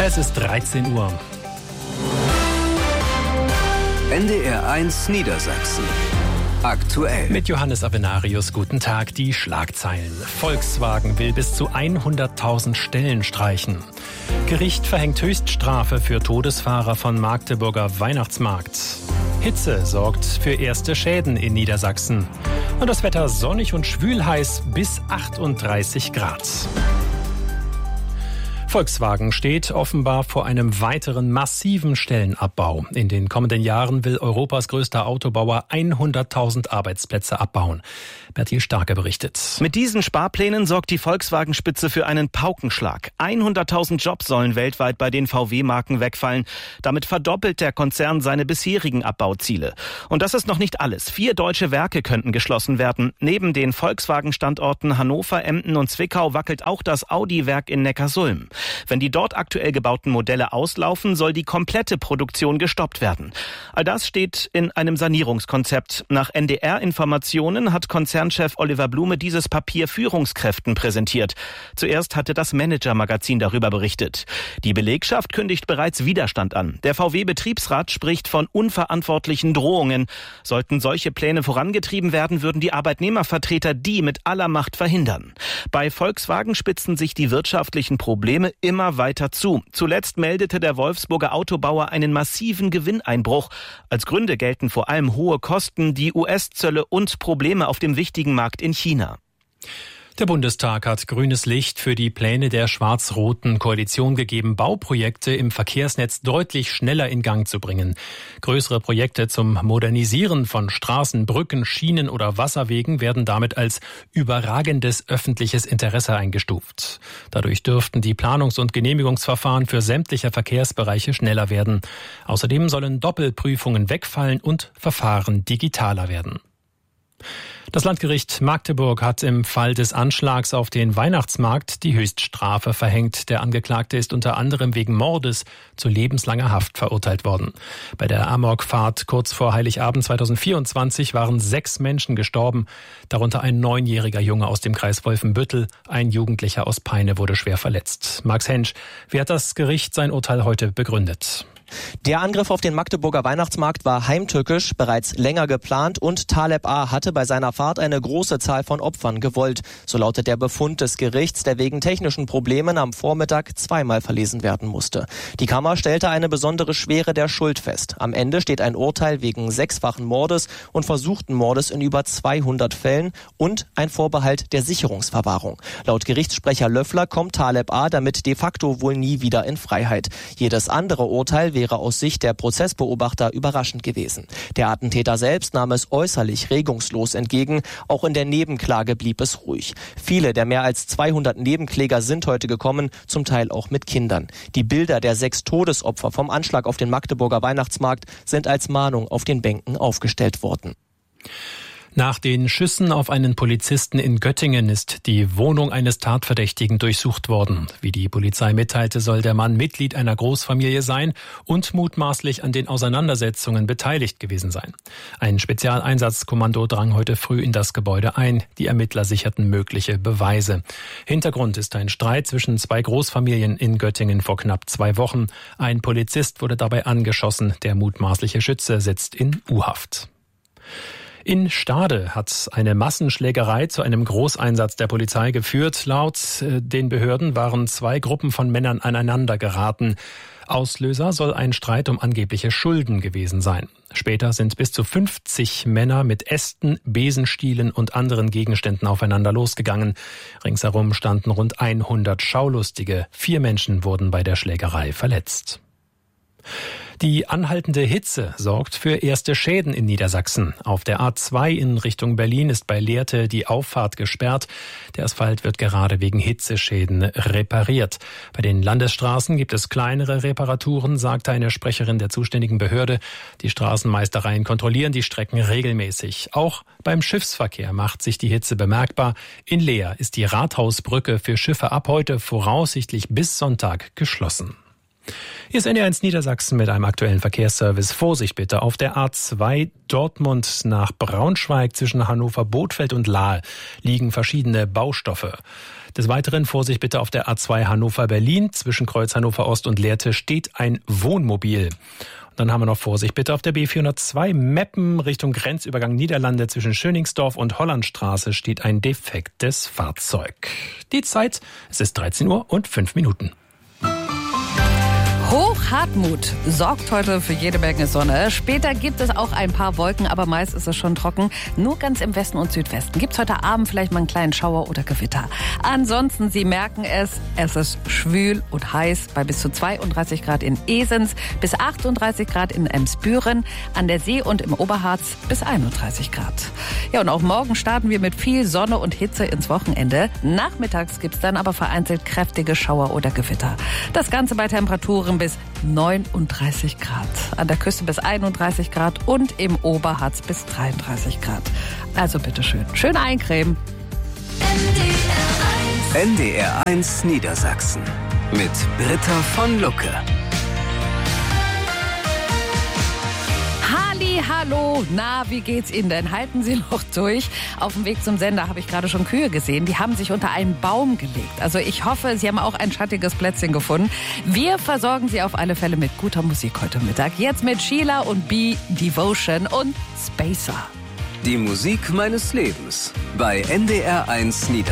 Es ist 13 Uhr. NDR 1 Niedersachsen. Aktuell. Mit Johannes Avenarius, guten Tag, die Schlagzeilen. Volkswagen will bis zu 100.000 Stellen streichen. Gericht verhängt Höchststrafe für Todesfahrer von Magdeburger Weihnachtsmarkt. Hitze sorgt für erste Schäden in Niedersachsen. Und das Wetter sonnig und schwülheiß bis 38 Grad. Volkswagen steht offenbar vor einem weiteren massiven Stellenabbau. In den kommenden Jahren will Europas größter Autobauer 100.000 Arbeitsplätze abbauen. Bertil Starke berichtet. Mit diesen Sparplänen sorgt die Volkswagen-Spitze für einen Paukenschlag. 100.000 Jobs sollen weltweit bei den VW-Marken wegfallen. Damit verdoppelt der Konzern seine bisherigen Abbauziele. Und das ist noch nicht alles. 4 deutsche Werke könnten geschlossen werden. Neben den Volkswagen-Standorten Hannover, Emden und Zwickau wackelt auch das Audi-Werk in Neckarsulm. Wenn die dort aktuell gebauten Modelle auslaufen, soll die komplette Produktion gestoppt werden. All das steht in einem Sanierungskonzept. Nach NDR-Informationen hat Konzernchef Oliver Blume dieses Papier Führungskräften präsentiert. Zuerst hatte das Manager-Magazin darüber berichtet. Die Belegschaft kündigt bereits Widerstand an. Der VW-Betriebsrat spricht von unverantwortlichen Drohungen. Sollten solche Pläne vorangetrieben werden, würden die Arbeitnehmervertreter die mit aller Macht verhindern. Bei Volkswagen spitzen sich die wirtschaftlichen Probleme immer weiter zu. Zuletzt meldete der Wolfsburger Autobauer einen massiven Gewinneinbruch. Als Gründe gelten vor allem hohe Kosten, die US-Zölle und Probleme auf dem wichtigen Markt in China. Der Bundestag hat grünes Licht für die Pläne der schwarz-roten Koalition gegeben, Bauprojekte im Verkehrsnetz deutlich schneller in Gang zu bringen. Größere Projekte zum Modernisieren von Straßen, Brücken, Schienen oder Wasserwegen werden damit als überragendes öffentliches Interesse eingestuft. Dadurch dürften die Planungs- und Genehmigungsverfahren für sämtliche Verkehrsbereiche schneller werden. Außerdem sollen Doppelprüfungen wegfallen und Verfahren digitaler werden. Das Landgericht Magdeburg hat im Fall des Anschlags auf den Weihnachtsmarkt die Höchststrafe verhängt. Der Angeklagte ist unter anderem wegen Mordes zu lebenslanger Haft verurteilt worden. Bei der Amokfahrt kurz vor Heiligabend 2024 waren 6 Menschen gestorben, darunter ein 9-jähriger Junge aus dem Kreis Wolfenbüttel. Ein Jugendlicher aus Peine wurde schwer verletzt. Max Hensch, wie hat das Gericht sein Urteil heute begründet? Der Angriff auf den Magdeburger Weihnachtsmarkt war heimtückisch, bereits länger geplant und Taleb A. hatte bei seiner Fahrt eine große Zahl von Opfern gewollt. So lautet der Befund des Gerichts, der wegen technischen Problemen am Vormittag 2-mal verlesen werden musste. Die Kammer stellte eine besondere Schwere der Schuld fest. Am Ende steht ein Urteil wegen 6-fachen Mordes und versuchten Mordes in über 200 Fällen und ein Vorbehalt der Sicherungsverwahrung. Laut Gerichtssprecher Löffler kommt Taleb A. damit de facto wohl nie wieder in Freiheit. Jedes andere Urteil wäre aus Sicht der Prozessbeobachter überraschend gewesen. Der Attentäter selbst nahm es äußerlich regungslos entgegen. Auch in der Nebenklage blieb es ruhig. Viele der mehr als 200 Nebenkläger sind heute gekommen, zum Teil auch mit Kindern. Die Bilder der 6 Todesopfer vom Anschlag auf den Magdeburger Weihnachtsmarkt sind als Mahnung auf den Bänken aufgestellt worden. Nach den Schüssen auf einen Polizisten in Göttingen ist die Wohnung eines Tatverdächtigen durchsucht worden. Wie die Polizei mitteilte, soll der Mann Mitglied einer Großfamilie sein und mutmaßlich an den Auseinandersetzungen beteiligt gewesen sein. Ein Spezialeinsatzkommando drang heute früh in das Gebäude ein. Die Ermittler sicherten mögliche Beweise. Hintergrund ist ein Streit zwischen 2 Großfamilien in Göttingen vor knapp 2 Wochen. Ein Polizist wurde dabei angeschossen. Der mutmaßliche Schütze sitzt in U-Haft. In Stade hat eine Massenschlägerei zu einem Großeinsatz der Polizei geführt. Laut den Behörden waren 2 Gruppen von Männern aneinander geraten. Auslöser soll ein Streit um angebliche Schulden gewesen sein. Später sind bis zu 50 Männer mit Ästen, Besenstielen und anderen Gegenständen aufeinander losgegangen. Ringsherum standen rund 100 Schaulustige. 4 Menschen wurden bei der Schlägerei verletzt. Die anhaltende Hitze sorgt für erste Schäden in Niedersachsen. Auf der A2 in Richtung Berlin ist bei Lehrte die Auffahrt gesperrt. Der Asphalt wird gerade wegen Hitzeschäden repariert. Bei den Landesstraßen gibt es kleinere Reparaturen, sagte eine Sprecherin der zuständigen Behörde. Die Straßenmeistereien kontrollieren die Strecken regelmäßig. Auch beim Schiffsverkehr macht sich die Hitze bemerkbar. In Leer ist die Rathausbrücke für Schiffe ab heute voraussichtlich bis Sonntag geschlossen. Hier ist NDR1 Niedersachsen mit einem aktuellen Verkehrsservice. Vorsicht bitte auf der A2 Dortmund nach Braunschweig zwischen Hannover-Bothfeld und Lahl liegen verschiedene Baustoffe. Des Weiteren Vorsicht bitte auf der A2 Hannover-Berlin zwischen Kreuz Hannover-Ost und Lehrte steht ein Wohnmobil. Und dann haben wir noch Vorsicht bitte auf der B402 Meppen Richtung Grenzübergang Niederlande zwischen Schöningsdorf und Hollandstraße steht ein defektes Fahrzeug. Die Zeit, es ist 13:05 Uhr. Hochhartmut sorgt heute für jede Menge Sonne. Später gibt es auch ein paar Wolken, aber meist ist es schon trocken. Nur ganz im Westen und Südwesten gibt es heute Abend vielleicht mal einen kleinen Schauer oder Gewitter. Ansonsten, Sie merken es ist schwül und heiß bei bis zu 32 Grad in Esens, bis 38 Grad in Emsbüren, an der See und im Oberharz bis 31 Grad. Ja, und auch morgen starten wir mit viel Sonne und Hitze ins Wochenende. Nachmittags gibt es dann aber vereinzelt kräftige Schauer oder Gewitter. Das Ganze bei Temperaturen bis 39 Grad. An der Küste bis 31 Grad und im Oberharz bis 33 Grad. Also bitteschön, schön eincremen. NDR1 Niedersachsen mit Britta von Lucke. Hallo, na, wie geht's Ihnen denn? Halten Sie noch durch? Auf dem Weg zum Sender habe ich gerade schon Kühe gesehen. Die haben sich unter einen Baum gelegt. Also ich hoffe, Sie haben auch ein schattiges Plätzchen gefunden. Wir versorgen Sie auf alle Fälle mit guter Musik heute Mittag. Jetzt mit Sheila und Be Devotion und Spacer. Die Musik meines Lebens bei NDR1 Niedersachsen.